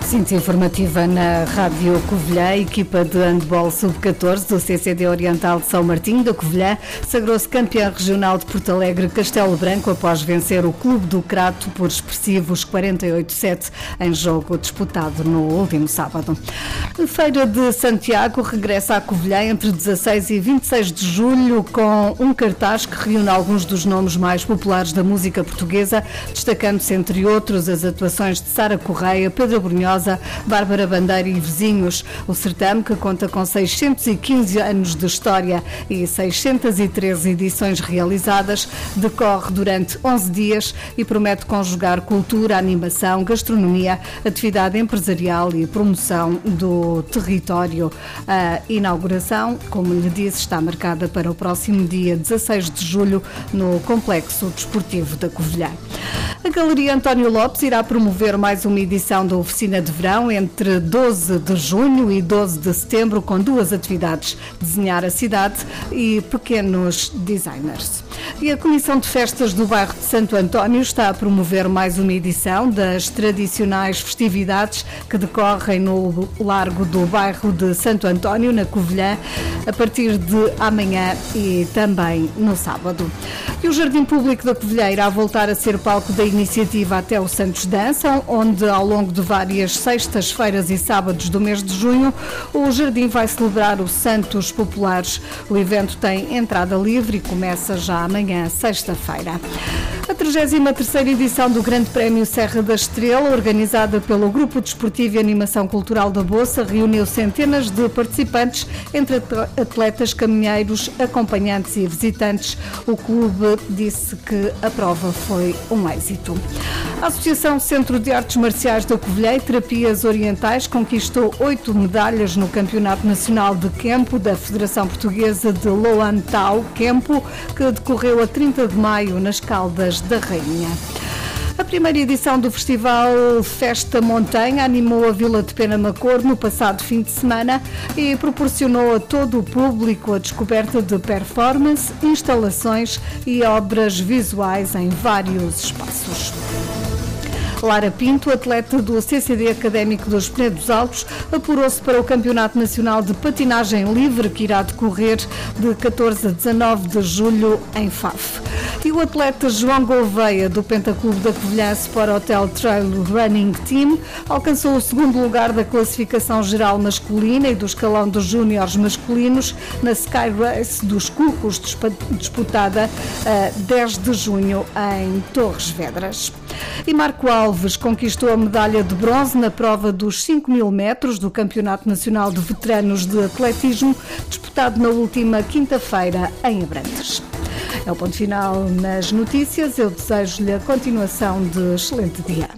Síntese informativa na Rádio Covilhã. A equipa de handball sub-14 do CCD Oriental de São Martinho da Covilhã sagrou-se campeã regional de Porto Alegre Castelo Branco após vencer o Clube do Crato por expressivos 48-7 em jogo disputado no último sábado. A Feira de Santiago regressa à Covilhã entre 16 e 26 de julho com um cartaz que reúne alguns dos nomes mais populares da música portuguesa, destacando-se entre outros as atuações de Sara Correia, Pedro Brunhosa, Bárbara Bandeira e vizinhos. O certame, que conta com 615 anos de história e 613 edições realizadas, decorre durante 11 dias e promete conjugar cultura, animação, gastronomia, atividade empresarial e promoção do território. A inauguração, como lhe disse, está marcada para o próximo dia 16 de julho no Complexo Desportivo da Covilhã. A Galeria António Lopes irá promover mais uma edição da Oficina de Verão entre 12 de junho e 12 de setembro, com duas atividades: desenhar a cidade e pequenos designers. E a Comissão de Festas do bairro de Santo António está a promover mais uma edição das tradicionais festividades que decorrem no largo do bairro de Santo António, na Covilhã, a partir de amanhã e também no sábado. E o Jardim Público da Covilhã irá voltar a ser palco da iniciativa Até o Santos Dançam, onde ao longo de várias sextas-feiras e sábados do mês de junho o Jardim vai celebrar os Santos Populares. O evento tem entrada livre e começa já amanhã, sexta-feira. A 33ª edição do Grande Prémio Serra da Estrela, organizada pelo Grupo Desportivo e Animação Cultural da Boça, reuniu centenas de participantes, entre atletas, caminheiros, acompanhantes e visitantes. O clube disse que a prova foi um êxito. A Associação Centro de Artes Marciais da Covilhã e Terapias Orientais conquistou 8 medalhas no Campeonato Nacional de Kempo da Federação Portuguesa de Loan Tau Kempo, que decorreu a 30 de maio nas Caldas da Rainha. A primeira edição do Festival Festa Montanha animou a Vila de Penamacor no passado fim de semana e proporcionou a todo o público a descoberta de performance, instalações e obras visuais em vários espaços. Lara Pinto, atleta do CCD Académico dos Penedos Altos, apurou-se para o Campeonato Nacional de Patinagem Livre, que irá decorrer de 14 a 19 de julho em Faf. E o atleta João Gouveia, do Pentaclube da Covilhã Sport Hotel Trail Running Team, alcançou o segundo lugar da classificação geral masculina e do escalão dos júniores masculinos na Sky Race dos Cucos, disputada a 10 de junho em Torres Vedras. E Marco Alves conquistou a medalha de bronze na prova dos 5.000 metros do Campeonato Nacional de Veteranos de Atletismo, disputado na última quinta-feira em Abrantes. É o ponto final nas notícias. Eu desejo-lhe a continuação de excelente dia.